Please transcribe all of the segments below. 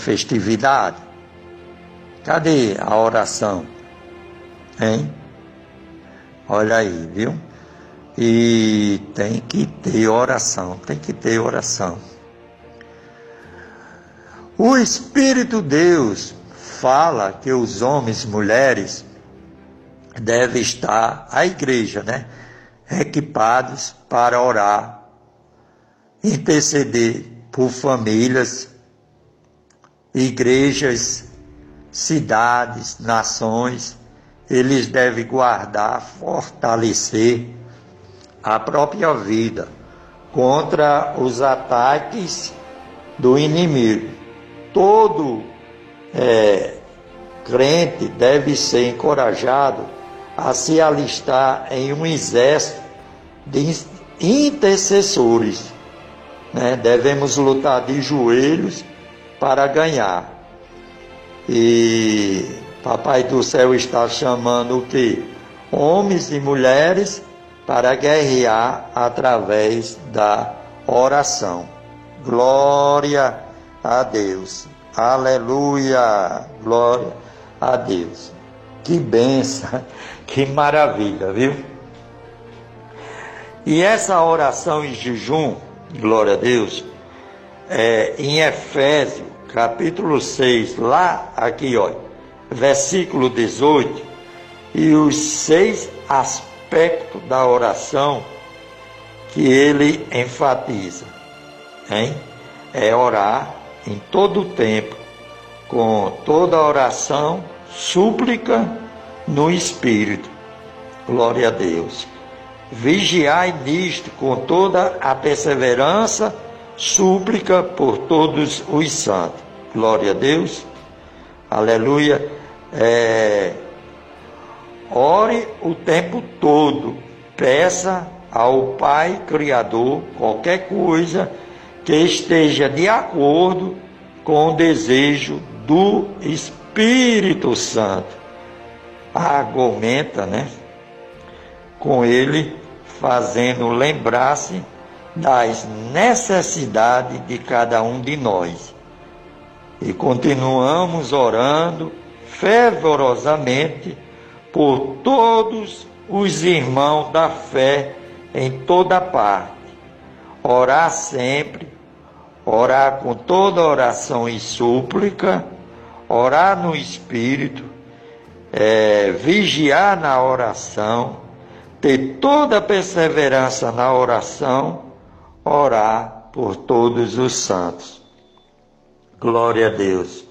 festividade? Cadê a oração? Hein? Olha aí, viu? E tem que ter oração, tem que ter oração. O Espírito Deus fala que os homens e mulheres devem estar, a igreja, né, equipados para orar, interceder por famílias, igrejas, cidades, nações. Eles devem guardar, fortalecer a própria vida contra os ataques do inimigo. Todo crente deve ser encorajado a se alistar em um exército de intercessores, né? Devemos lutar de joelhos para ganhar. E Papai do Céu está chamando o quê? Homens e mulheres para guerrear através da oração. Glória a Deus. Aleluia. Glória a Deus. Que bênção, que maravilha, viu? E essa oração em jejum, glória a Deus, em Efésios, capítulo 6, lá, aqui, olha, versículo 18, e os 6 aspectos da oração que ele enfatiza, hein? É orar em todo o tempo, com toda oração, súplica no Espírito. Glória a Deus. Vigiai nisto com toda a perseverança, súplica por todos os santos. Glória a Deus. Aleluia. Ore o tempo todo. Peça ao Pai Criador qualquer coisa que esteja de acordo com o desejo do Espírito Santo. Argumenta, né, com ele, fazendo lembrar-se das necessidades de cada um de nós. E continuamos orando fervorosamente por todos os irmãos da fé em toda parte. Orar sempre, orar com toda oração e súplica, orar no Espírito, vigiar na oração, ter toda a perseverança na oração, orar por todos os santos. Glória a Deus.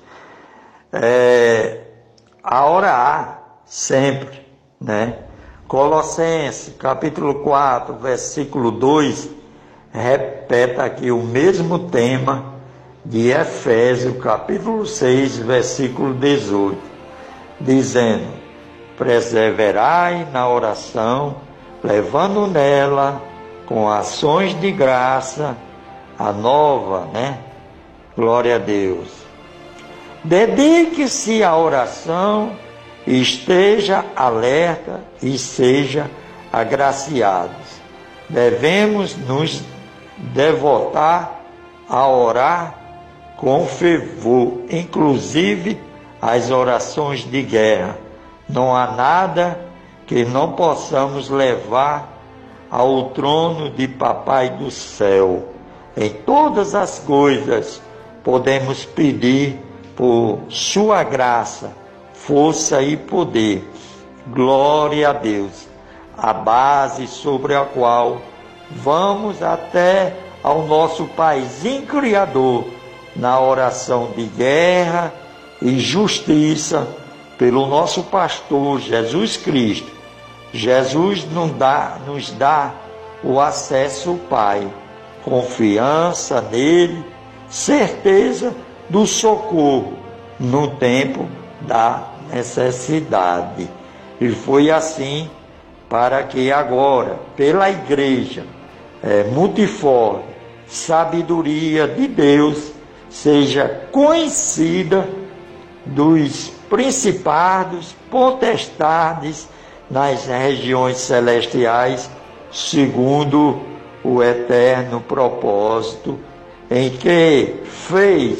A orar sempre, né? Colossenses, capítulo 4, versículo 2, repete aqui o mesmo tema de Efésios, capítulo 6, versículo 18, dizendo: perseverai na oração, levando nela com ações de graça a nova, né? Glória a Deus. Dedique-se à oração, esteja alerta e seja agraciados. Devemos nos devotar a orar com fervor, inclusive as orações de guerra. Não há nada que não possamos levar ao trono de Papai do Céu. Em todas as coisas podemos pedir por sua graça, força e poder. Glória a Deus, a base sobre a qual vamos até ao nosso Paizinho Criador na oração de guerra e justiça pelo nosso pastor Jesus Cristo. Jesus nos dá o acesso ao Pai, confiança nele, certeza do socorro no tempo da necessidade. E foi assim para que agora, pela igreja multiforme, sabedoria de Deus seja conhecida dos principados, potestades nas regiões celestiais, segundo o eterno propósito em que fez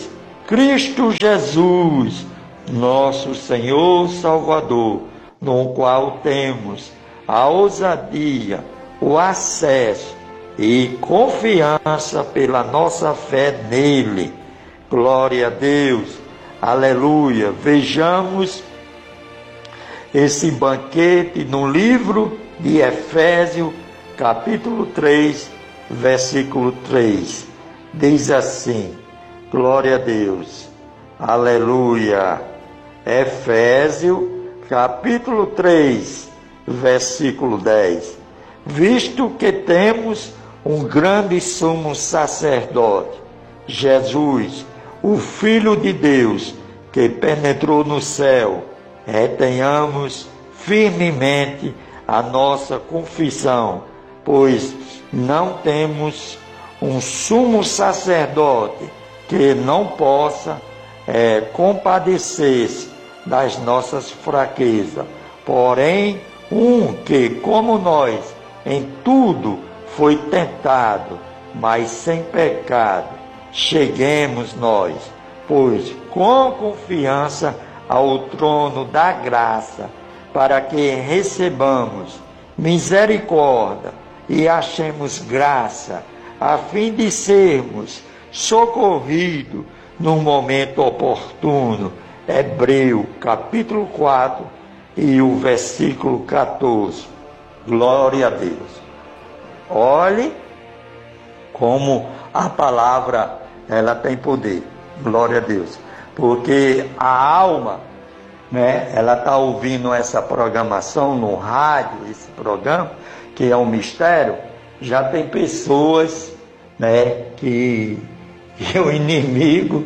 Cristo Jesus, nosso Senhor Salvador, no qual temos a ousadia, o acesso e confiança pela nossa fé nele. Glória a Deus, aleluia. Vejamos esse banquete no livro de Efésios, capítulo 3, versículo 3. Diz assim, glória a Deus, aleluia. Efésios, capítulo 3, versículo 10. Visto que temos um grande sumo sacerdote, Jesus, o Filho de Deus, que penetrou no céu, retenhamos firmemente a nossa confissão, pois não temos um sumo sacerdote que não possa compadecer-se das nossas fraquezas, porém um que, como nós, em tudo foi tentado, mas sem pecado. Cheguemos nós, pois, com confiança ao trono da graça, para que recebamos misericórdia e achemos graça, a fim de sermos socorridos no momento oportuno. Hebreu, capítulo 4 e o versículo 14. Glória a Deus. Olhe como a palavra ela tem poder. Glória a Deus. Porque a alma, né, ela está ouvindo essa programação no rádio, esse programa, que é um mistério. Já tem pessoas, né, que o inimigo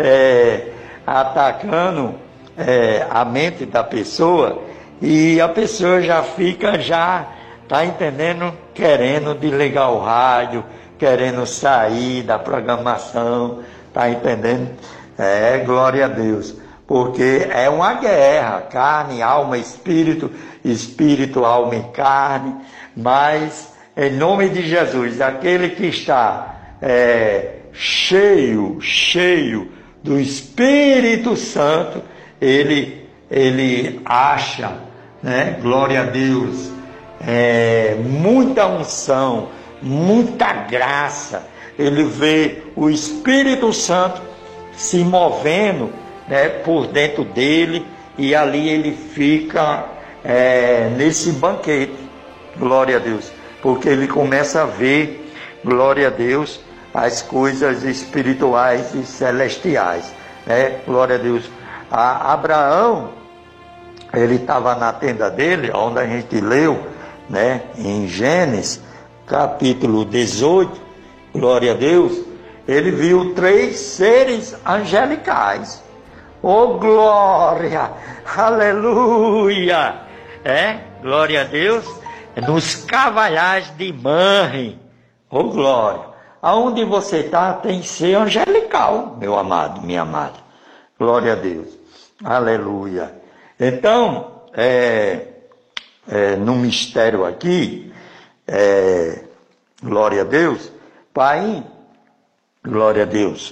atacando a mente da pessoa, e a pessoa já fica, está entendendo, querendo desligar o rádio, querendo sair da programação, está entendendo? Glória a Deus, porque é uma guerra, carne, alma, espírito, espírito, alma e carne, mas em nome de Jesus, aquele que está cheio do Espírito Santo, ele acha, né? Glória a Deus, muita unção, muita graça. Ele vê o Espírito Santo se movendo, né, por dentro dele, e ali ele fica nesse banquete, glória a Deus, porque ele começa a ver, glória a Deus, as coisas espirituais e celestiais, né? Glória a Deus. Abraão, ele estava na tenda dele, onde a gente leu, né, em Gênesis, capítulo 18, glória a Deus, ele viu 3 seres angelicais. Oh, glória, aleluia, glória a Deus, nos cavalhais de Manre. Oh, glória, aonde você está tem ser angelical, meu amado, minha amada, glória a Deus, aleluia. Então, no mistério aqui, glória a Deus, Pai, glória a Deus,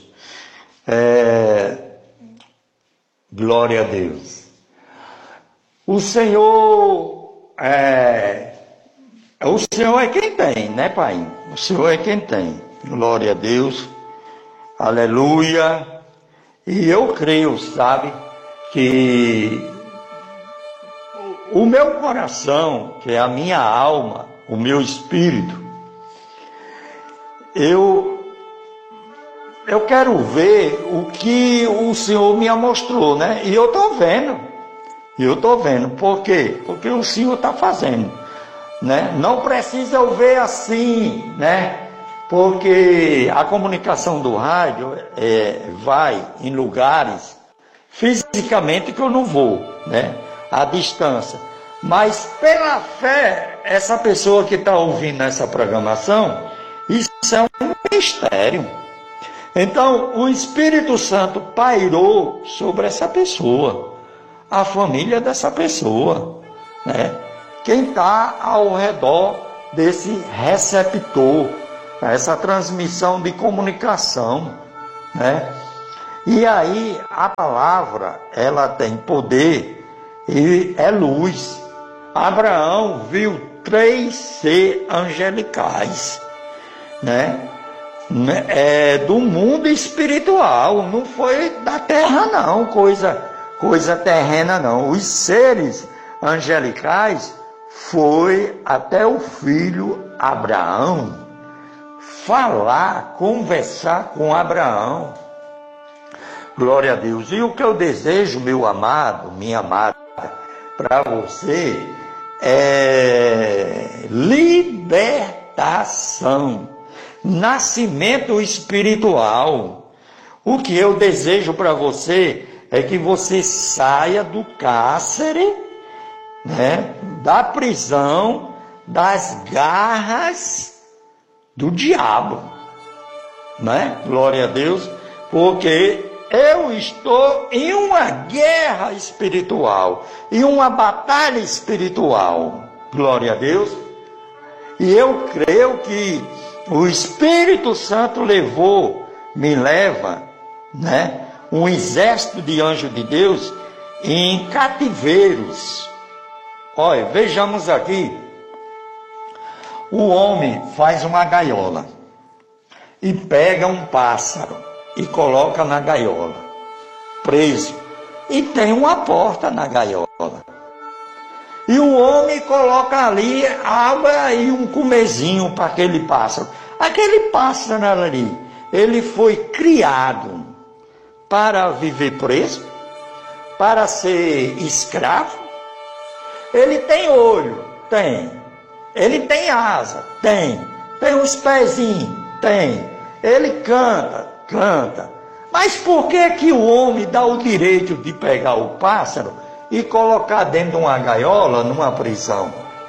glória a Deus. O Senhor é quem tem, né, Pai? O Senhor é quem tem. Glória a Deus, aleluia. E eu creio, sabe, que o meu coração, que é a minha alma, o meu espírito, eu quero ver o que o Senhor me mostrou, né? E eu estou vendo. Por quê? Porque o Senhor está fazendo, né? Não precisa eu ver assim, né? Porque a comunicação do rádio vai em lugares fisicamente que eu não vou, né? À distância. Mas pela fé, essa pessoa que está ouvindo essa programação, isso é um mistério. Então, o Espírito Santo pairou sobre essa pessoa, a família dessa pessoa, né? Quem está ao redor desse receptor, essa transmissão de comunicação, né? E aí a palavra, ela tem poder e é luz. Abraão viu 3 seres angelicais, né? Do mundo espiritual, não foi da terra não, coisa terrena não. Os seres angelicais foi até o filho Abraão falar, conversar com Abraão. Glória a Deus. E o que eu desejo, meu amado, minha amada, para você é libertação, nascimento espiritual. O que eu desejo para você é que você saia do cárcere, né, da prisão, das garras do diabo, né? Glória a Deus, porque eu estou em uma guerra espiritual, em uma batalha espiritual. Glória a Deus. E eu creio que o Espírito Santo me leva, né, um exército de anjos de Deus em cativeiros. Olha, vejamos aqui. O homem faz uma gaiola e pega um pássaro e coloca na gaiola, preso, e tem uma porta na gaiola. E o homem coloca ali água e um comezinho para aquele pássaro. Aquele pássaro ali, ele foi criado para viver preso, para ser escravo. Ele tem olho? Tem. Ele tem asa? Tem. Tem os pezinhos? Tem. Ele canta? Canta. Mas por que o homem dá o direito de pegar o pássaro e colocar dentro de uma gaiola, numa prisão?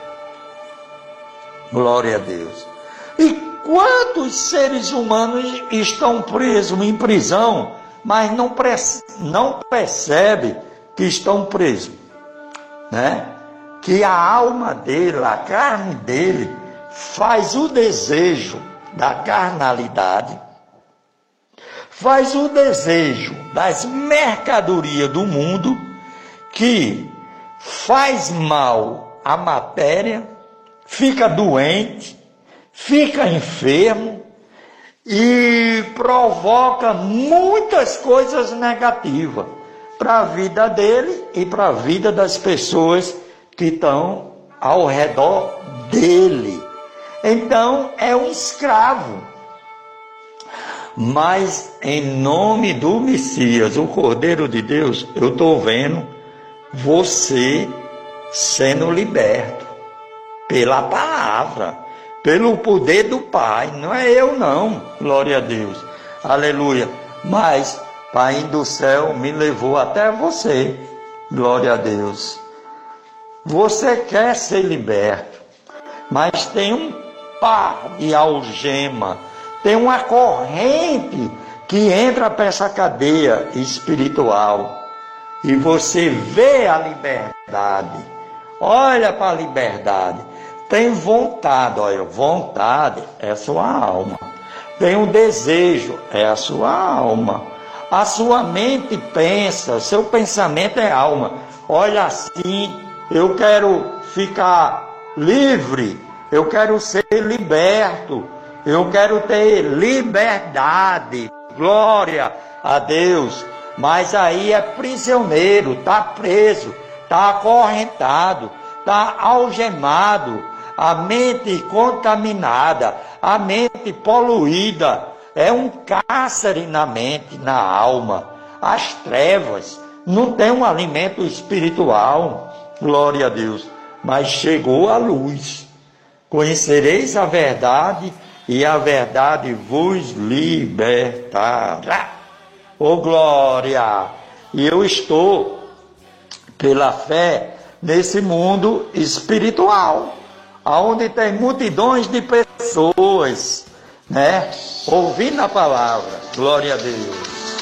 Glória a Deus. E quantos seres humanos estão presos em prisão, mas não percebem que estão presos, né? Que a alma dele, a carne dele, faz o desejo da carnalidade, faz o desejo das mercadorias do mundo, que faz mal à matéria, fica doente, fica enfermo e provoca muitas coisas negativas para a vida dele e para a vida das pessoas que estão ao redor dele. Então é um escravo. Mas em nome do Messias, o Cordeiro de Deus, eu estou vendo você sendo liberto pela palavra, pelo poder do Pai. Não é eu não, glória a Deus, aleluia. Mas Pai do céu me levou até você, glória a Deus. Você quer ser liberto, mas tem um par de algema, tem uma corrente que entra para essa cadeia espiritual. E você vê a liberdade, olha para a liberdade, tem vontade, olha, vontade é a sua alma, tem um desejo, é a sua alma, a sua mente pensa, seu pensamento é alma, olha assim, eu quero ficar livre, eu quero ser liberto, eu quero ter liberdade, glória a Deus. Mas aí é prisioneiro, está preso, está acorrentado, está algemado, a mente contaminada, a mente poluída, é um cárcere na mente, na alma, as trevas, não tem um alimento espiritual, glória a Deus, mas chegou a luz, conhecereis a verdade e a verdade vos libertará. Oh glória! E eu estou, pela fé, nesse mundo espiritual, onde tem multidões de pessoas, né, ouvindo a palavra. Glória a Deus.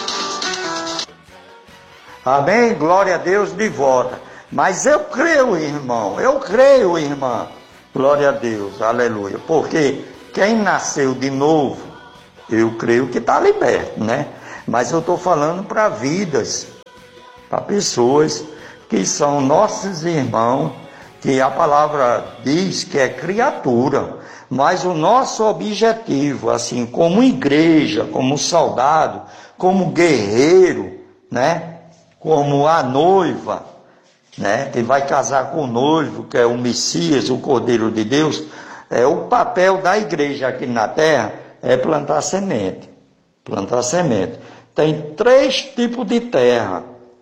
Amém? Glória a Deus de volta. Mas eu creio, irmão, eu creio, irmã. Glória a Deus, aleluia. Porque quem nasceu de novo, eu creio que está liberto, né? Mas eu estou falando para vidas, para pessoas que são nossos irmãos, que a palavra diz que é criatura. Mas o nosso objetivo, assim, como igreja, como soldado, como guerreiro, né? Como a noiva, né? Que vai casar com o noivo, que é o Messias, o Cordeiro de Deus, o papel da igreja aqui na terra é plantar semente. Plantar semente. Tem 3 tipos de terra.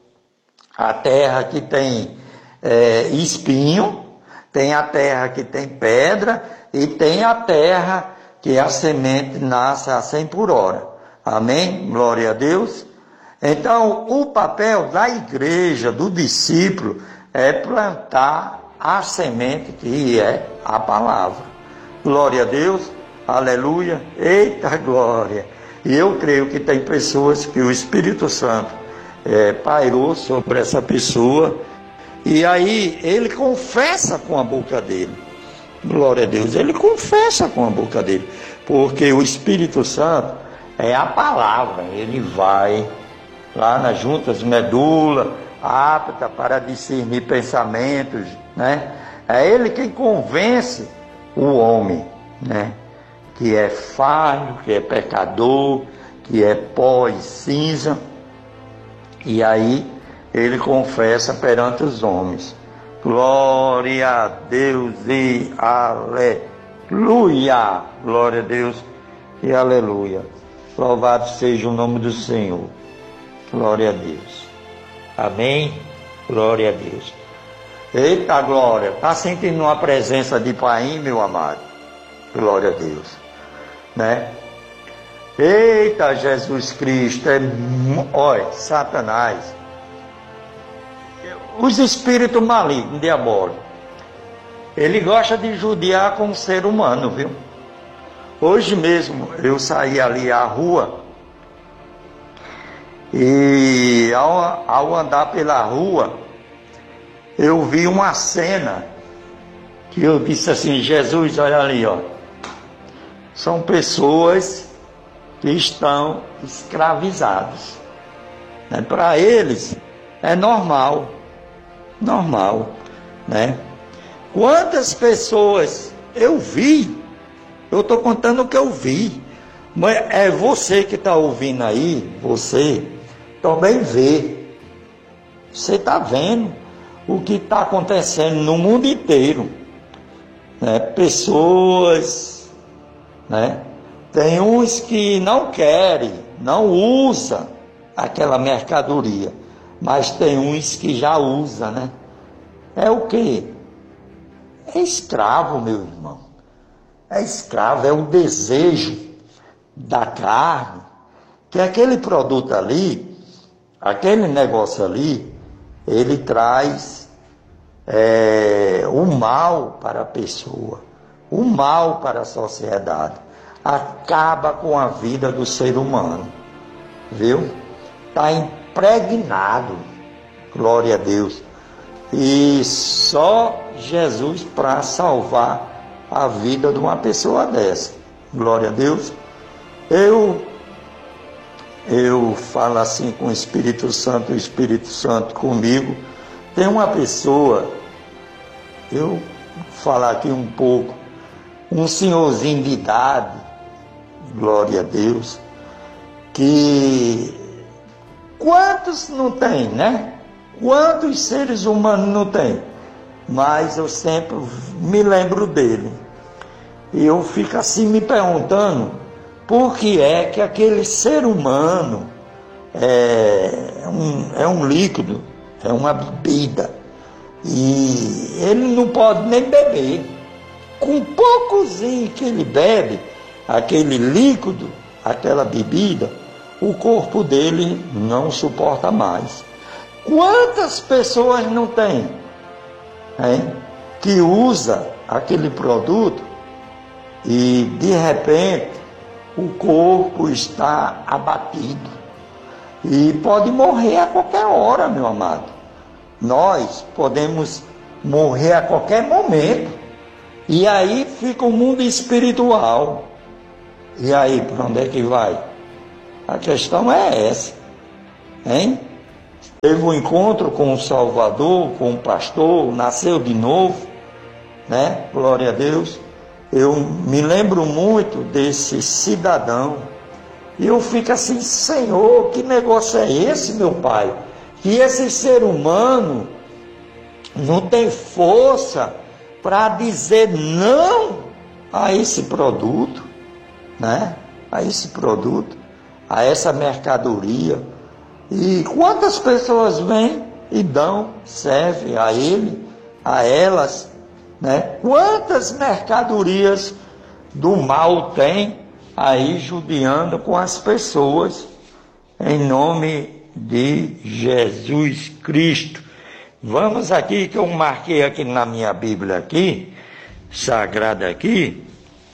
A terra que tem espinho, tem a terra que tem pedra e tem a terra que a semente nasce a 100 por hora. Amém? Glória a Deus. Então, o papel da igreja, do discípulo, é plantar a semente que é a palavra. Glória a Deus, aleluia, eita glória. E eu creio que tem pessoas que o Espírito Santo pairou sobre essa pessoa, e aí ele confessa com a boca dele. Glória a Deus, ele confessa com a boca dele, porque o Espírito Santo é a palavra, ele vai lá nas juntas medula, apta para discernir pensamentos, né? É ele quem convence o homem, né? Que é falho, que é pecador, que é pó e cinza. E aí ele confessa perante os homens. Glória a Deus e aleluia. Glória a Deus e aleluia. Louvado seja o nome do Senhor. Glória a Deus. Amém? Glória a Deus. Eita glória. Está sentindo uma presença de Pai, meu amado? Glória a Deus. Né? Eita Jesus Cristo. Olha, Satanás. Os espíritos malignos, diabólicos. Ele gosta de judiar com o ser humano, viu? Hoje mesmo eu saí ali à rua. E ao andar pela rua, eu vi uma cena que eu disse assim: Jesus, olha ali, ó. São pessoas que estão escravizadas. Né? Para eles é normal, né? Quantas pessoas eu vi, eu estou contando o que eu vi, mas é você que está ouvindo aí, você também vê. Você está vendo o que está acontecendo no mundo inteiro, né? Pessoas, né? Tem uns que não querem, não usam aquela mercadoria, mas tem uns que já usam, né? É o quê? É escravo, meu irmão. É escravo, é o desejo da carne, que aquele produto ali, aquele negócio ali, ele traz o mal para a pessoa, o mal para a sociedade, acaba com a vida do ser humano, viu? Está impregnado, glória a Deus, e só Jesus para salvar a vida de uma pessoa dessa, glória a Deus. Eu falo assim com o Espírito Santo comigo. Tem uma pessoa, eu vou falar aqui um pouco, um senhorzinho de idade, glória a Deus, que quantos não tem, né? Quantos seres humanos não tem? Mas eu sempre me lembro dele. E eu fico assim me perguntando, por que é que aquele ser humano é um líquido, é uma bebida, e ele não pode nem beber. Com poucozinho que ele bebe, aquele líquido, aquela bebida, o corpo dele não suporta mais. Quantas pessoas não tem, hein, que usa aquele produto e de repente o corpo está abatido e pode morrer a qualquer hora, meu amado. Nós podemos morrer a qualquer momento. E aí fica o mundo espiritual. E aí, para onde é que vai? A questão é essa, hein? Teve um encontro com o Salvador, com o pastor, nasceu de novo, né? Glória a Deus. Eu me lembro muito desse cidadão. E eu fico assim, Senhor, que negócio é esse, meu Pai? Que esse ser humano não tem força para dizer não a esse produto, né? A esse produto, a essa mercadoria. E quantas pessoas vêm e dão, servem a ele, a elas, né? Quantas mercadorias do mal tem aí judiando com as pessoas, em nome de Jesus Cristo. Vamos aqui, que eu marquei aqui na minha Bíblia aqui, sagrada aqui,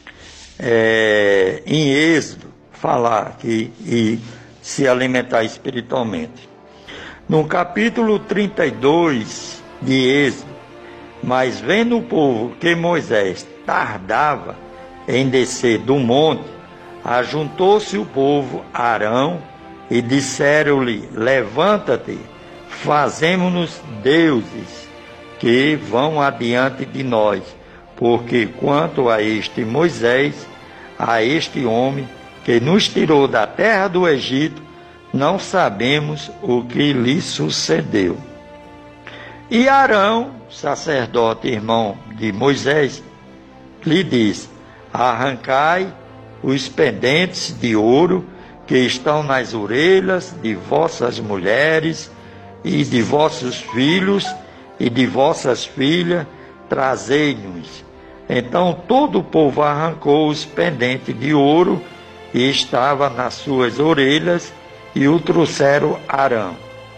em Êxodo, falar aqui e se alimentar espiritualmente. No capítulo 32 de Êxodo, mas vendo o povo que Moisés tardava em descer do monte, ajuntou-se o povo a Arão e disseram-lhe: levanta-te, fazemo-nos deuses que vão adiante de nós, porque quanto a este Moisés, a este homem que nos tirou da terra do Egito, não sabemos o que lhe sucedeu. E Arão, sacerdote irmão de Moisés, lhe disse: arrancai os pendentes de ouro que estão nas orelhas de vossas mulheres e de vossos filhos e de vossas filhas, trazei-nos. Então todo o povo arrancou os pendentes de ouro e estava nas suas orelhas e o trouxeram a Arão.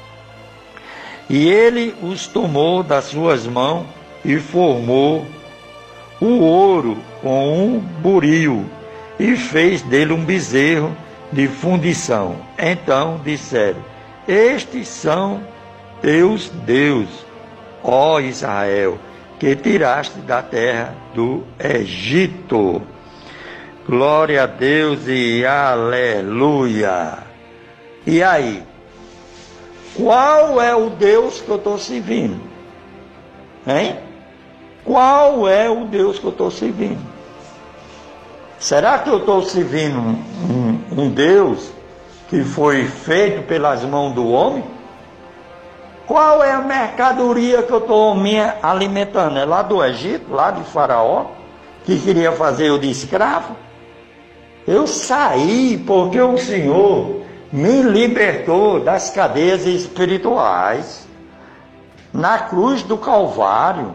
E ele os tomou das suas mãos e formou o ouro com um buril e fez dele um bezerro de fundição. Então disseram: estes são teus deuses, ó Israel, que tiraste da terra do Egito. Glória a Deus e aleluia. E aí? Qual é o Deus que eu estou servindo? Hein? Qual é o Deus que eu estou servindo? Será que eu estou servindo um Deus que foi feito pelas mãos do homem? Qual é a mercadoria que eu estou me alimentando? É lá do Egito, lá de Faraó, que queria fazer eu de escravo? Eu saí porque o Senhor me libertou das cadeias espirituais na cruz do Calvário.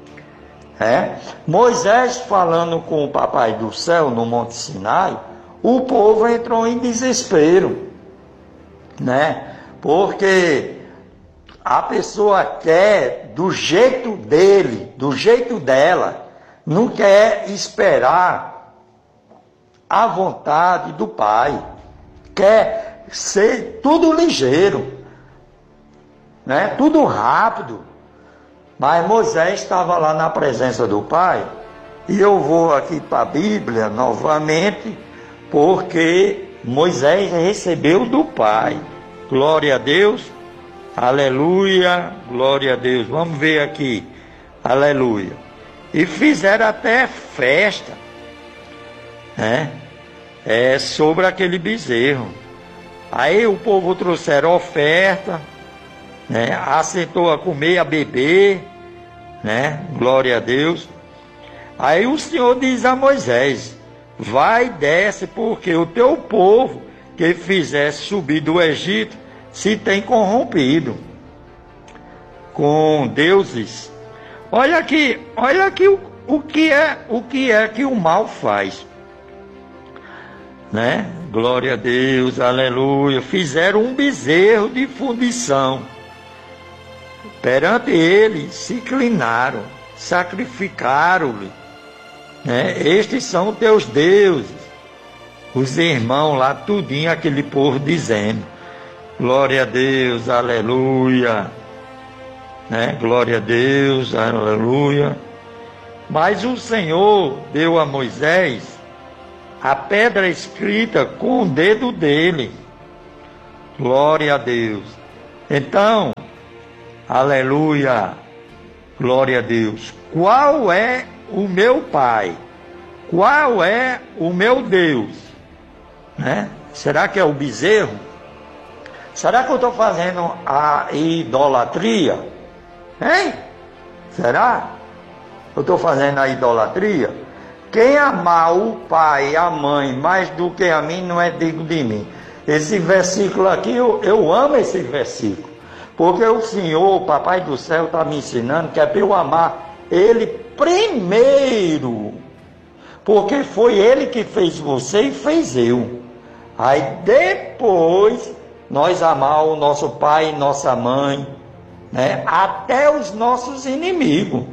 Moisés falando com o Papai do Céu no Monte Sinai, o povo entrou em desespero, né? Porque a pessoa quer do jeito dele, do jeito dela, não quer esperar a vontade do Pai, quer ser tudo ligeiro, né? Tudo rápido. Mas Moisés estava lá na presença do Pai, e eu vou aqui para a Bíblia novamente, porque Moisés recebeu do Pai. Glória a Deus, aleluia, glória a Deus. Vamos ver aqui, aleluia. E fizeram até festa, né? Sobre aquele bezerro. Aí o povo trouxeram oferta, né? Assentou a comer, a beber, né? Glória a Deus. Aí o Senhor diz a Moisés: vai, desce, porque o teu povo que fizesse subir do Egito se tem corrompido com deuses. Olha aqui o que é que o mal faz, né? Glória a Deus, aleluia. Fizeram um bezerro de fundição. Perante ele se inclinaram, sacrificaram-lhe, né? Estes são teus deuses. Os irmãos lá, tudinho, aquele povo dizendo: glória a Deus, aleluia, né? Glória a Deus, aleluia. Mas o Senhor deu a Moisés a pedra escrita com o dedo dele, Glória a Deus. Então, aleluia, glória a Deus. Qual é o meu Pai? Qual é o meu Deus? Né? Será que é o bezerro? Será que eu estou fazendo a idolatria? Hein? Será? Eu estou fazendo a idolatria? Quem amar o pai e a mãe mais do que a mim não é digno de mim. Esse versículo aqui, eu amo esse versículo. Porque o Senhor, o Papai do Céu, está me ensinando que é para eu amar Ele primeiro. Porque foi Ele que fez você e fez eu. Aí depois nós amar o nosso pai e nossa mãe, né? Até os nossos inimigos.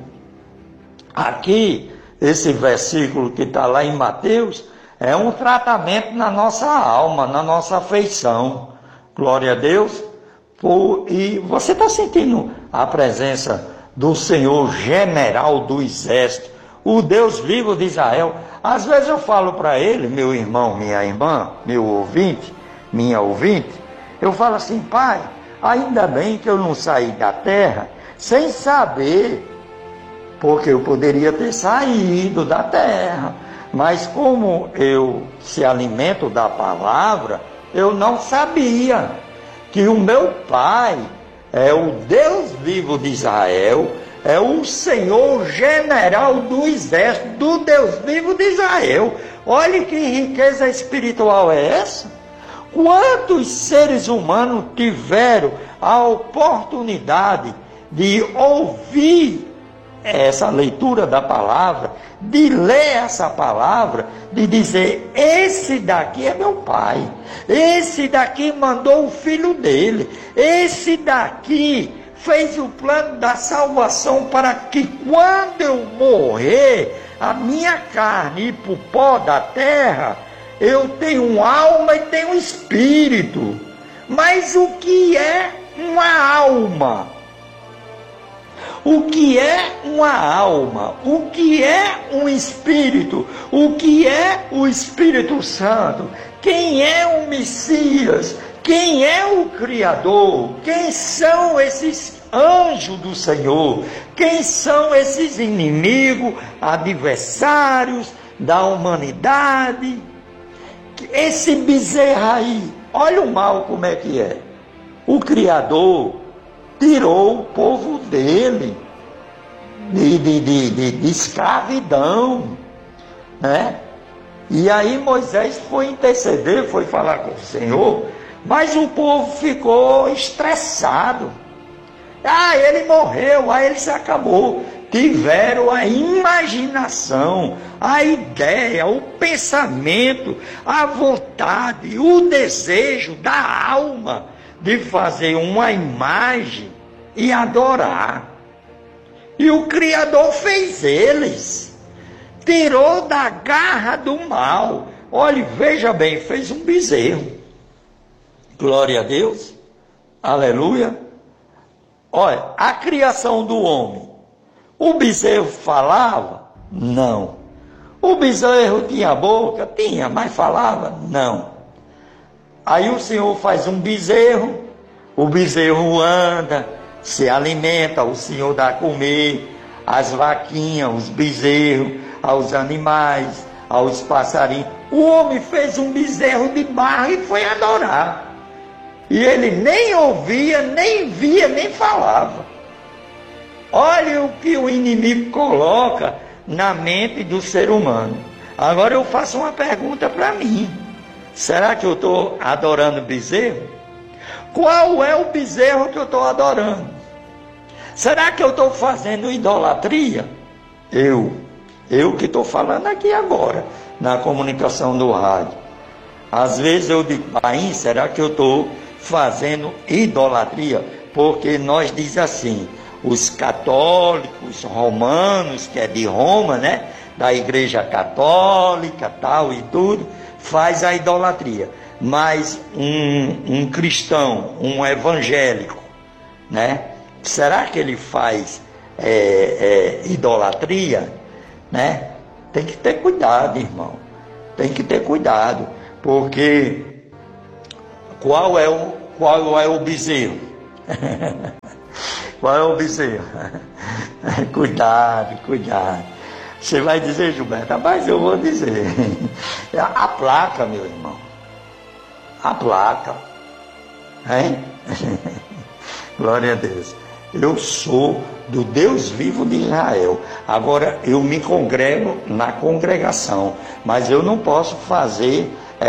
Aqui, esse versículo que está lá em Mateus, é um tratamento na nossa alma, na nossa afeição. Glória a Deus. E você está sentindo a presença do Senhor general do exército, o Deus vivo de Israel. Às vezes eu falo para ele, meu irmão, minha irmã, meu ouvinte, minha ouvinte, eu falo assim: pai, ainda bem que eu não saí da terra sem saber, porque eu poderia ter saído da terra, mas como eu se alimento da palavra, eu não sabia que o meu pai é o Deus vivo de Israel, é o Senhor general do exército, do Deus vivo de Israel. Olha que riqueza espiritual é essa. Quantos seres humanos tiveram a oportunidade de ouvir essa leitura da palavra, de ler essa palavra, de dizer: esse daqui é meu pai, esse daqui mandou o filho dele, esse daqui fez o plano da salvação para que quando eu morrer, a minha carne ir para o pó da terra, eu tenho alma e tenho espírito. Mas o que é uma alma? O que é uma alma? O que é um espírito? O que é o Espírito Santo? Quem é o Messias? Quem é o Criador? Quem são esses anjos do Senhor? Quem são esses inimigos, adversários da humanidade? Esse bezerro aí, olha o mal como é que é. O Criador tirou o povo dele de escravidão, né? E aí Moisés foi interceder, foi falar com o Senhor, mas o povo ficou estressado. Ele morreu, aí ele se acabou. Tiveram a imaginação, a ideia, o pensamento, a vontade, o desejo da alma de fazer uma imagem e adorar. E o Criador fez eles, tirou da garra do mal. Olhe, veja bem, fez um bezerro. Glória a Deus, aleluia. Olha, a criação do homem, o bezerro falava? Não. O bezerro tinha boca? Tinha, mas falava? Não. Aí o Senhor faz um bezerro, o bezerro anda, se alimenta, o Senhor dá a comer, as vaquinhas, os bezerros, aos animais, aos passarinhos. O homem fez um bezerro de barro e foi adorar. E ele nem ouvia, nem via, nem falava. Olha o que o inimigo coloca na mente do ser humano. Agora eu faço uma pergunta para mim. Será que eu estou adorando bezerro? Qual é o bezerro que eu estou adorando? Será que eu estou fazendo idolatria? Eu que estou falando aqui agora, na comunicação do rádio. Às vezes eu digo: aí, será que eu estou fazendo idolatria? Porque nós diz assim, os católicos romanos, que é de Roma, né? Da igreja católica, tal e tudo, faz a idolatria. Mas um cristão, um evangélico, né? Será que ele faz idolatria? Né? Tem que ter cuidado, irmão. Tem que ter cuidado. Porque qual é qual é o bezerro? Qual é o bezerro? Cuidado, cuidado. Você vai dizer, Gilberto, mas eu vou dizer. A placa, meu irmão. A placa. Hein? Glória a Deus. Eu sou do Deus vivo de Israel. Agora, eu me congrego na congregação, mas eu não posso fazer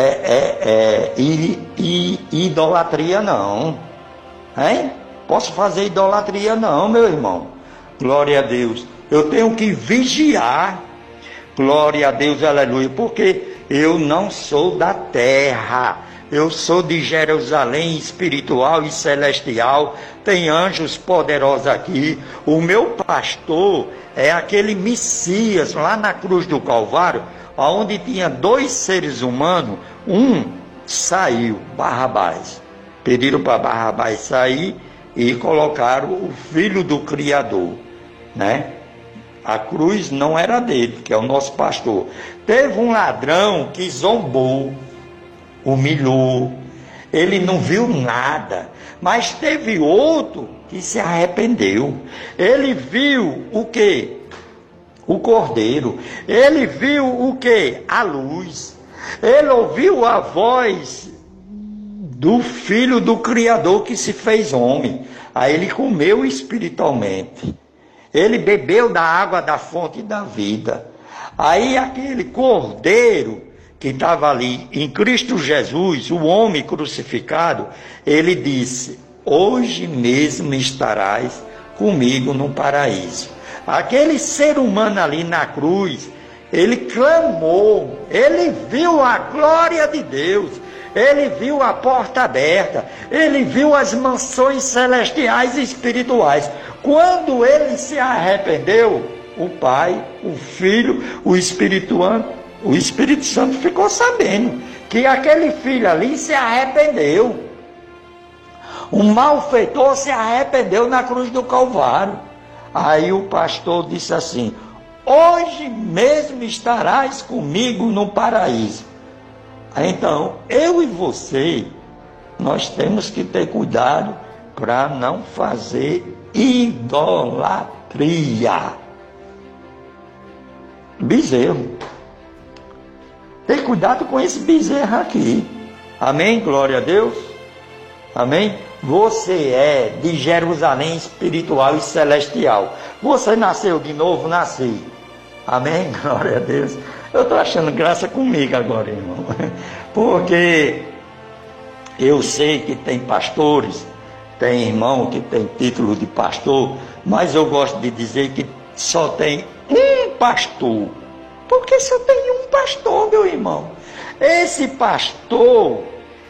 idolatria, não. Hein? Posso fazer idolatria, não, meu irmão. Glória a Deus. Eu tenho que vigiar. Glória a Deus, aleluia. Porque eu não sou da terra. Eu sou de Jerusalém espiritual e celestial. Tem anjos poderosos aqui. O meu pastor é aquele Messias lá na cruz do Calvário, onde tinha 2 seres humanos. Um saiu, Barrabás. Pediram para Barrabás sair e colocaram o filho do Criador, né? A cruz não era dele, que é o nosso pastor. Teve um ladrão que zombou, humilhou, ele não viu nada, mas teve outro que se arrependeu. Ele viu o quê? O cordeiro. Ele viu o quê? A luz. Ele ouviu a voz do Filho do Criador que se fez homem. Aí ele comeu espiritualmente. Ele bebeu da água da fonte da vida. Aí aquele cordeiro que estava ali em Cristo Jesus, o homem crucificado, ele disse: hoje mesmo estarás comigo no paraíso. Aquele ser humano ali na cruz, ele clamou, ele viu a glória de Deus, ele viu a porta aberta, ele viu as mansões celestiais e espirituais. Quando ele se arrependeu, o Pai, o Filho, o Espírito Santo ficou sabendo que aquele filho ali se arrependeu. O malfeitor se arrependeu na cruz do Calvário. Aí o pastor disse assim: hoje mesmo estarás comigo no paraíso. Então, eu e você, nós temos que ter cuidado para não fazer idolatria. Bezerro. Tem cuidado com esse bezerro aqui. Amém? Glória a Deus. Amém? Você é de Jerusalém espiritual e celestial. Você nasceu de novo? Nasci. Amém? Glória a Deus. Eu estou achando graça comigo agora, irmão. Porque eu sei que tem pastores, tem irmão que tem título de pastor, mas eu gosto de dizer que só tem um pastor. Porque só tem um pastor, meu irmão. Esse pastor,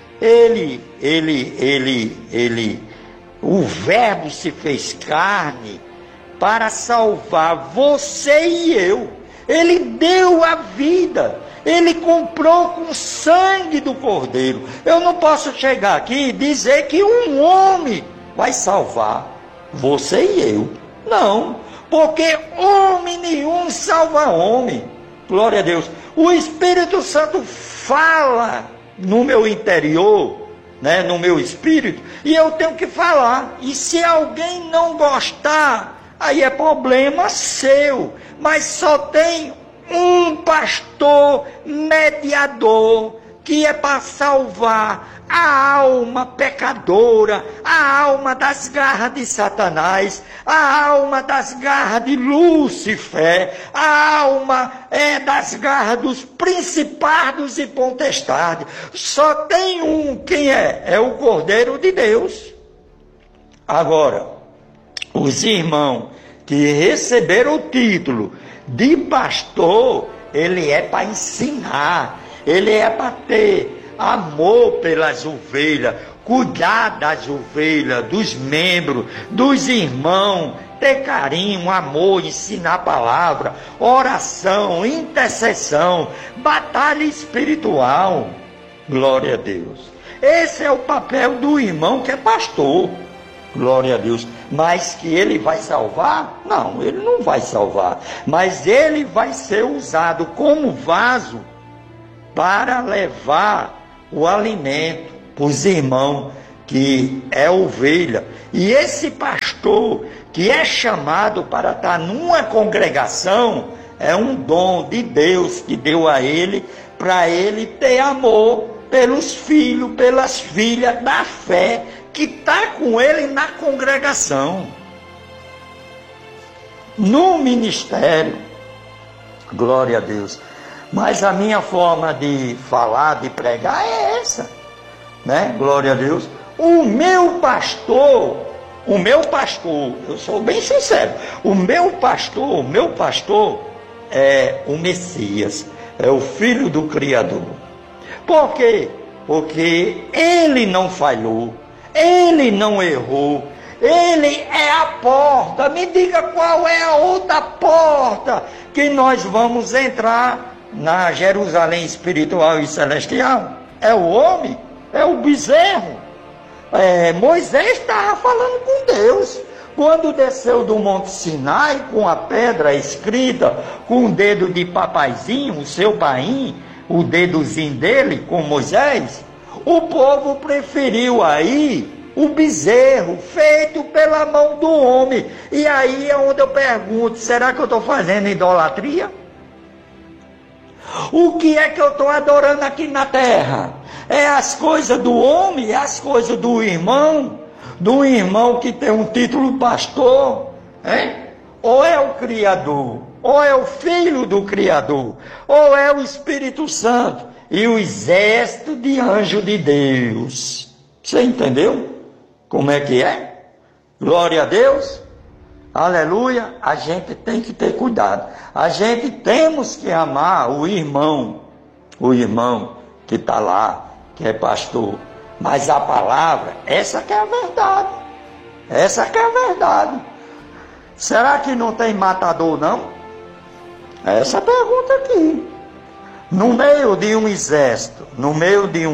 o Verbo se fez carne para salvar você e eu. Ele deu a vida. Ele comprou com o sangue do Cordeiro. Eu não posso chegar aqui e dizer que um homem vai salvar você e eu. Não, porque homem nenhum salva homem. Glória a Deus. O Espírito Santo fala no meu interior, né, no meu espírito, e eu tenho que falar. E se alguém não gostar, aí é problema seu. Mas só tem um pastor mediador, que é para salvar a alma pecadora, a alma das garras de Satanás, a alma das garras de Lúcifer, a alma das garras dos principados e potestades. Só tem um, quem é? É o Cordeiro de Deus. Agora, os irmãos que receberam o título de pastor, ele é para ensinar, ele é para ter amor pelas ovelhas, cuidar das ovelhas, dos membros, dos irmãos, ter carinho, amor, ensinar a palavra, oração, intercessão, batalha espiritual. Glória a Deus. Esse é o papel do irmão que é pastor. Glória a Deus. Mas que ele vai salvar? Não, ele não vai salvar. Mas ele vai ser usado como vaso para levar o alimento para os irmãos que é ovelha, e esse pastor que é chamado para estar numa congregação, é um dom de Deus que deu a ele, para ele ter amor pelos filhos, pelas filhas da fé, que está com ele na congregação, no ministério. Glória a Deus. Mas a minha forma de falar, de pregar é essa, né? Glória a Deus. O meu pastor, eu sou bem sincero, o meu pastor é o Messias, é o Filho do Criador. Por quê? Porque ele não falhou, ele não errou, ele é a porta. Me diga qual é a outra porta que nós vamos entrar na Jerusalém espiritual e celestial? É o homem, é o bezerro. Moisés estava falando com Deus, quando desceu do Monte Sinai com a pedra escrita, com o dedo de papaizinho, o seu painho, o dedozinho dele com Moisés. O povo preferiu aí o bezerro feito pela mão do homem. E aí é onde eu pergunto, será que eu estou fazendo idolatria? O que é que eu estou adorando aqui na terra? É as coisas do homem, é as coisas do irmão que tem um título pastor, hein? Ou é o Criador, ou é o Filho do Criador, ou é o Espírito Santo e o exército de anjos de Deus. Você entendeu como é que é? Glória a Deus. Aleluia. A gente tem que ter cuidado. A gente temos que amar o irmão que está lá, que é pastor. Mas a palavra, essa que é a verdade. Essa que é a verdade. Será que não tem matador, não? Essa é a pergunta aqui. No meio de um exército, no meio de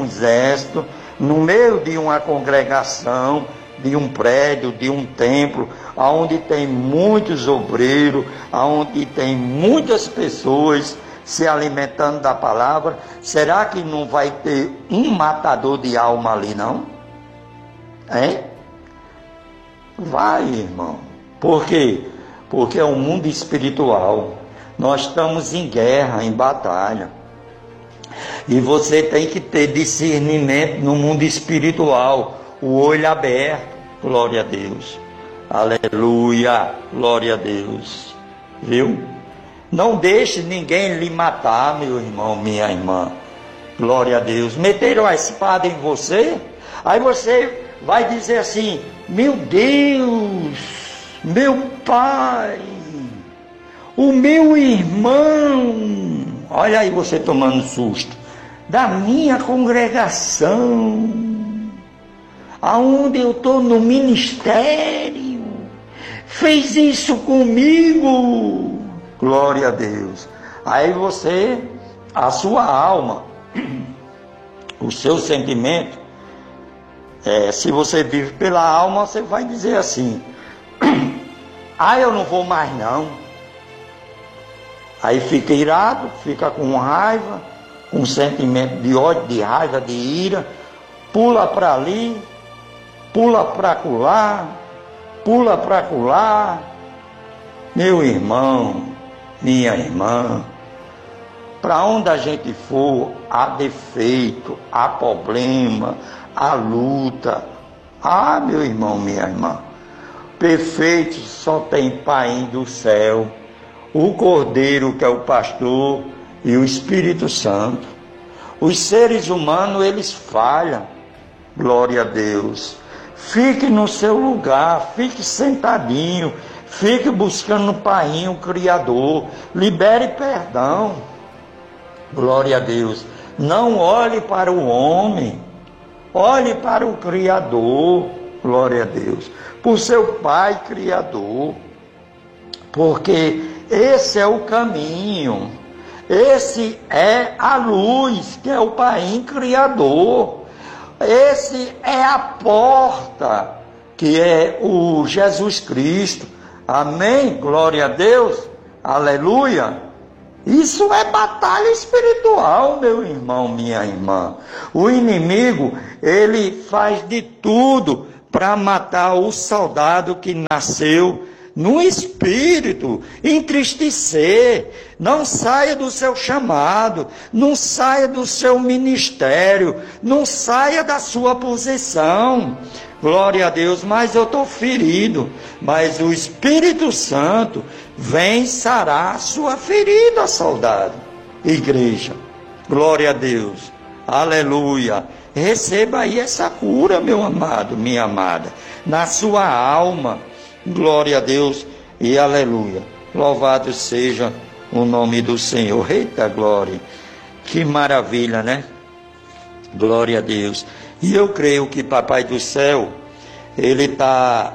uma congregação, de um prédio, de um templo, onde tem muitos obreiros, onde tem muitas pessoas se alimentando da palavra, será que não vai ter um matador de alma ali, não? Hein? Vai, irmão. Por quê? Porque é um mundo espiritual. Nós estamos em guerra, em batalha. E você tem que ter discernimento no mundo espiritual, o olho aberto. Glória a Deus. Aleluia. Glória a Deus. Viu? Não deixe ninguém lhe matar, meu irmão, minha irmã. Glória a Deus. Meteram a espada em você, aí você vai dizer assim: meu Deus, meu pai, o meu irmão, olha aí você tomando susto, da minha congregação, aonde eu estou no ministério, fez isso comigo. Glória a Deus. Aí você, a sua alma, o seu sentimento, se você vive pela alma, você vai dizer assim: eu não vou mais não. Aí fica irado, fica com raiva, com sentimento de ódio, de raiva, de ira, pula para ali, pula para acolá, pula para acolá. Meu irmão, minha irmã, para onde a gente for, há defeito, há problema, há luta. Meu irmão, minha irmã, perfeito só tem Pai do céu, o Cordeiro que é o pastor e o Espírito Santo. Os seres humanos, eles falham. Glória a Deus. Fique no seu lugar, fique sentadinho, fique buscando o Pai, o Criador, libere perdão. Glória a Deus. Não olhe para o homem, olhe para o Criador. Glória a Deus. Por seu Pai Criador. Porque esse é o caminho, esse é a luz, que é o Pai Criador. Esse é a porta, que é o Jesus Cristo. Amém? Glória a Deus. Aleluia. Isso é batalha espiritual, meu irmão, minha irmã. O inimigo, ele faz de tudo para matar o soldado que nasceu no espírito, entristecer. Não saia do seu chamado, não saia do seu ministério, não saia da sua posição. Glória a Deus, mas eu estou ferido. Mas o Espírito Santo vem sarar a sua ferida, soldado. Igreja, glória a Deus, aleluia. Receba aí essa cura, meu amado, minha amada, na sua alma. Glória a Deus e aleluia. Louvado seja o nome do Senhor. Eita glória, que maravilha, né? Glória a Deus. E eu creio que Papai do Céu, Ele está,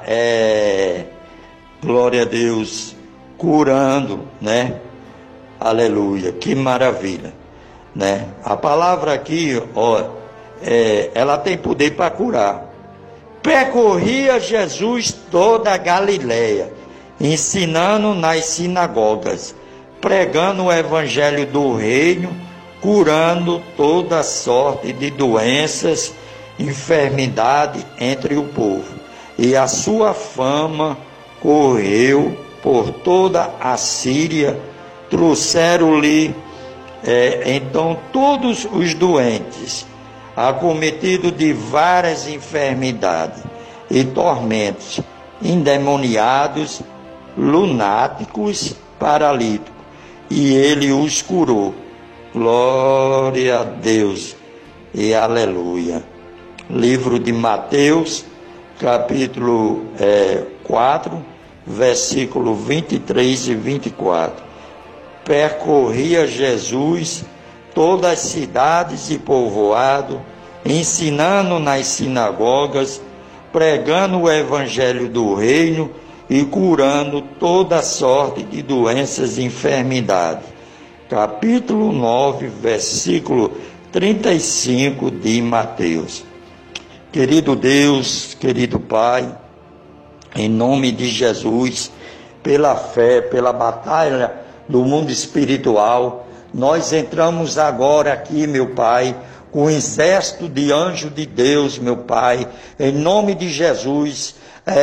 glória a Deus, curando, né? Aleluia, que maravilha, né? A palavra aqui, ó, ela tem poder para curar. Percorria Jesus toda a Galileia, ensinando nas sinagogas, pregando o evangelho do reino, curando toda sorte de doenças, enfermidade entre o povo. E a sua fama correu por toda a Síria, trouxeram-lhe então todos os doentes, acometido de várias enfermidades e tormentos, endemoniados, lunáticos, paralíticos, e ele os curou. Glória a Deus e aleluia. Livro de Mateus, capítulo 4, versículo 23 e 24. Percorria Jesus todas as cidades e povoados, ensinando nas sinagogas, pregando o evangelho do reino e curando toda sorte de doenças e enfermidades. Capítulo 9, versículo 35 de Mateus. Querido Deus, querido Pai, em nome de Jesus, pela fé, pela batalha do mundo espiritual, nós entramos agora aqui, meu Pai, com um exército de anjos de Deus, meu Pai, em nome de Jesus,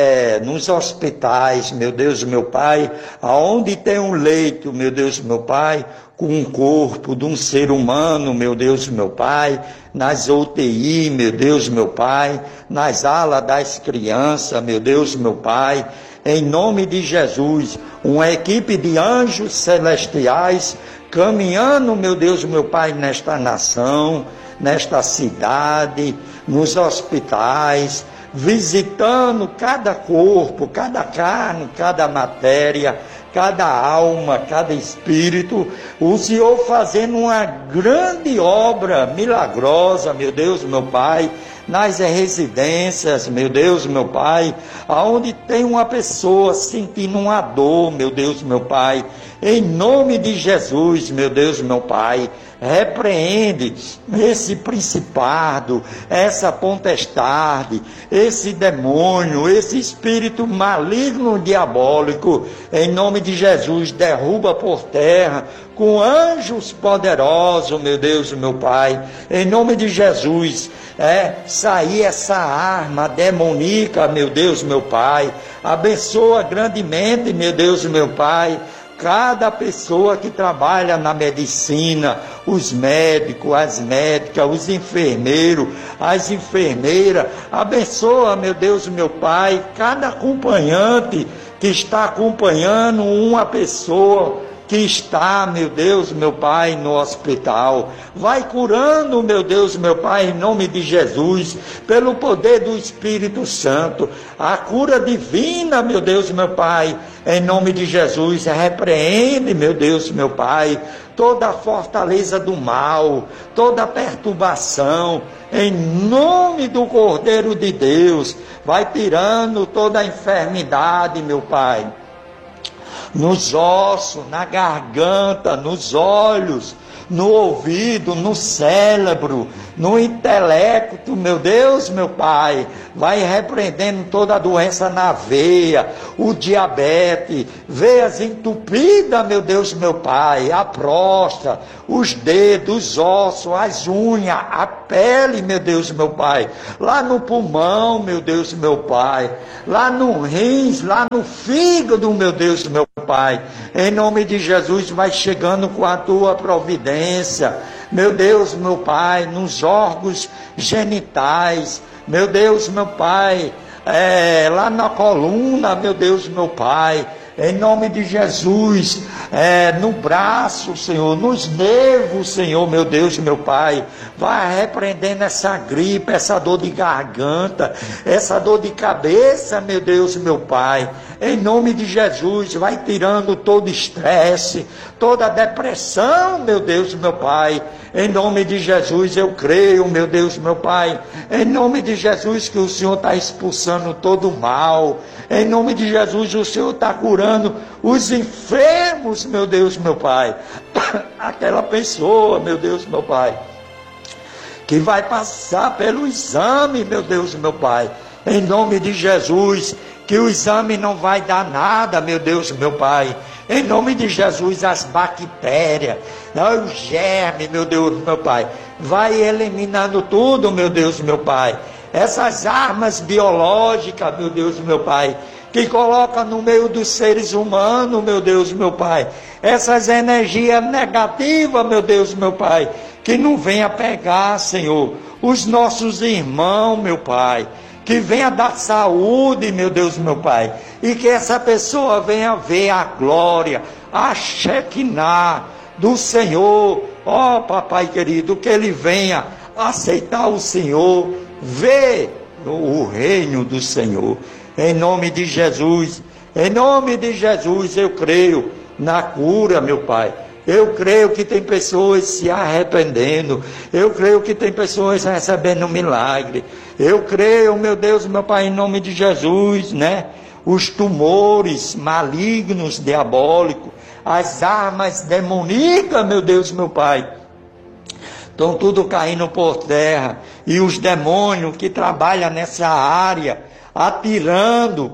nos hospitais, meu Deus, meu Pai, aonde tem um leito, meu Deus, meu Pai, com um corpo de um ser humano, meu Deus, meu Pai, nas UTI, meu Deus, meu Pai, nas alas das crianças, meu Deus, meu Pai, em nome de Jesus, uma equipe de anjos celestiais caminhando, meu Deus, meu Pai, nesta nação, nesta cidade, nos hospitais, visitando cada corpo, cada carne, cada matéria, cada alma, cada espírito, o Senhor fazendo uma grande obra milagrosa, meu Deus, meu Pai, nas residências, meu Deus, meu Pai, aonde tem uma pessoa sentindo uma dor, meu Deus, meu Pai, em nome de Jesus, meu Deus, meu Pai, repreende esse principado, essa potestade, esse demônio, esse espírito maligno diabólico, em nome de Jesus, derruba por terra, com anjos poderosos, meu Deus, meu Pai, em nome de Jesus, sair essa arma demoníaca, meu Deus, meu Pai, abençoa grandemente, meu Deus, meu Pai, cada pessoa que trabalha na medicina, os médicos, as médicas, os enfermeiros, as enfermeiras, abençoa, meu Deus, meu Pai, cada acompanhante que está acompanhando uma pessoa que está, meu Deus, meu Pai, no hospital. Vai curando, meu Deus, meu Pai, em nome de Jesus, pelo poder do Espírito Santo, a cura divina, meu Deus, meu Pai, em nome de Jesus, repreende, meu Deus, meu Pai, toda a fortaleza do mal, toda a perturbação, em nome do Cordeiro de Deus, vai tirando toda a enfermidade, meu Pai. nos ossos, na garganta, nos olhos, no ouvido, no cérebro, no intelecto, meu Deus, meu Pai. Vai repreendendo toda a doença na veia, o diabetes, veias entupidas, meu Deus, meu Pai, a próstata, os dedos, os ossos, as unhas, a pele, meu Deus, meu Pai, lá no pulmão, meu Deus, meu Pai, lá no rins, lá no fígado, meu Deus, meu Pai. Em nome de Jesus, vai chegando com a tua providência, meu Deus, meu Pai, nos órgãos genitais, meu Deus, meu Pai, lá na coluna, meu Deus, meu Pai, em nome de Jesus, no braço, Senhor, nos nervos, Senhor, meu Deus, meu Pai, vai repreendendo essa gripe, essa dor de garganta, essa dor de cabeça, meu Deus, meu Pai, em nome de Jesus, vai tirando todo estresse, toda depressão, meu Deus, meu Pai, em nome de Jesus, eu creio, meu Deus, meu Pai, em nome de Jesus, que o Senhor está expulsando todo o mal, em nome de Jesus, o Senhor está curando os enfermos, meu Deus, meu Pai, aquela pessoa, meu Deus, meu Pai, que vai passar pelo exame, meu Deus, meu Pai, em nome de Jesus, que o exame não vai dar nada, meu Deus, meu Pai, em nome de Jesus, as bactérias, os germes, meu Deus, meu Pai, vai eliminando tudo, meu Deus, meu Pai, essas armas biológicas, meu Deus, meu Pai, que coloca no meio dos seres humanos, meu Deus, meu Pai, essas energias negativas, meu Deus, meu Pai, que não venha pegar, Senhor, os nossos irmãos, meu Pai, que venha dar saúde, meu Deus, meu Pai, e que essa pessoa venha ver a glória, a Shekinah do Senhor, ó Papai querido, que ele venha aceitar o Senhor, ver o reino do Senhor, em nome de Jesus, eu creio na cura, meu Pai. Eu creio que tem pessoas se arrependendo. Eu creio que tem pessoas recebendo milagre. Eu creio, meu Deus, meu Pai, em nome de Jesus, né? Os tumores malignos, diabólicos, as armas demoníacas, meu Deus, meu Pai, estão tudo caindo por terra. E os demônios que trabalham nessa área, atirando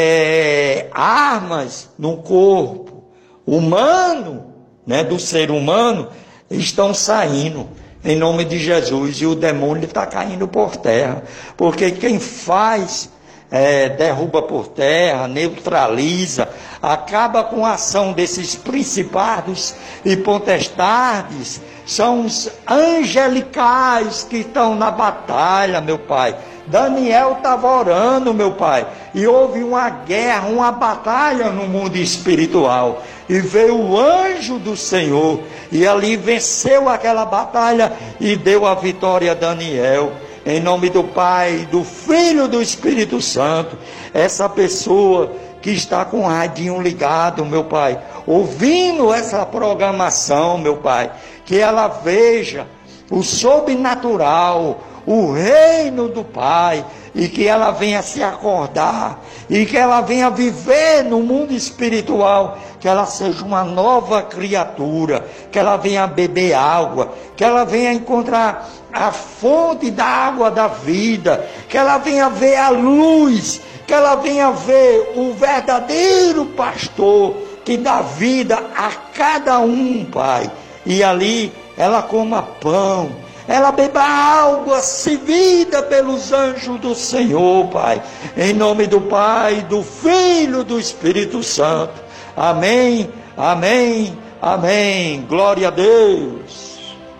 armas no corpo humano, né, do ser humano, estão saindo em nome de Jesus, e o demônio está caindo por terra, porque quem faz derruba por terra, neutraliza, acaba com a ação desses principados e potestades, são os angelicais que estão na batalha, meu Pai. Daniel estava orando, meu Pai, e houve uma guerra, uma batalha no mundo espiritual, e veio o anjo do Senhor, e ali venceu aquela batalha, e deu a vitória a Daniel, em nome do Pai, do Filho e do Espírito Santo. Essa pessoa que está com o radinho ligado, meu Pai, ouvindo essa programação, meu Pai, que ela veja o sobrenatural, o reino do Pai, e que ela venha se acordar, e que ela venha viver no mundo espiritual, que ela seja uma nova criatura, que ela venha beber água, que ela venha encontrar a fonte da água da vida, que ela venha ver a luz, que ela venha ver o verdadeiro pastor, que dá vida a cada um, Pai, e ali ela coma pão, ela beba água servida pelos anjos do Senhor, Pai, em nome do Pai, do Filho e do Espírito Santo. Amém, amém, amém. Glória a Deus.